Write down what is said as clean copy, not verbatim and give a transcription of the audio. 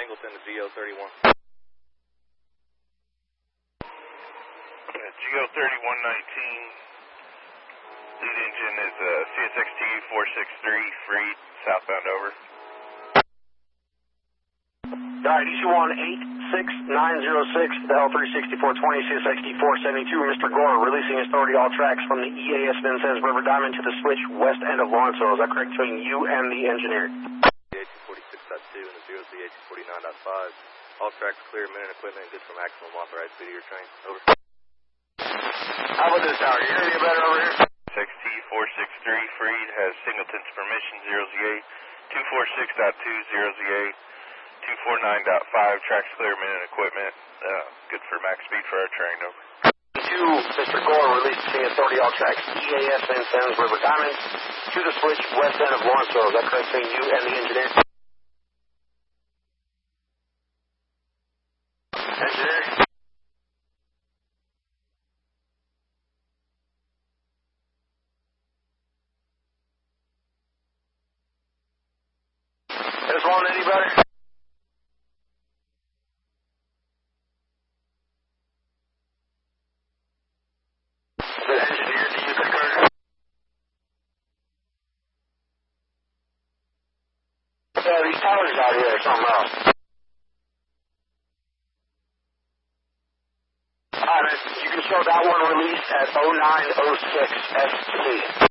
Singleton to GO31. GO3119, lead engine is CSXT 463, freed, southbound over. Alright, EC1 86906, L36420, CSXT 472, Mr. Gore releasing authority all tracks from the EAS Vincennes River Diamond to the switch west end of Lawrenceville. Is that correct between you and the engineer? CA246.2 and the 0CA249.5. All tracks clear, men and equipment good for maximum authorized speed of your train. Over. How about this tower? You hear me better over here? CSXT 463, freed, has Singleton's permission, 0ZA 246.2, 0ZA 249.5, tracks clear, men and equipment, good for max speed for our train, over. Mr. Gore releasing authority all tracks EAS Vincennes River Diamond to the switch west end of Lawrenceville. Is that correct between you and the engineer? Engineer? This one any better? The engineer, do you concur? Yeah, these towers out here are something else. Alright, you can show that one released at 0906 ST.